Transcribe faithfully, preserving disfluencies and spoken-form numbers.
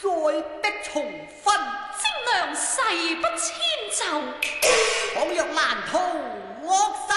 再的重分， 精娘誓不遷就。 倘若難逃惡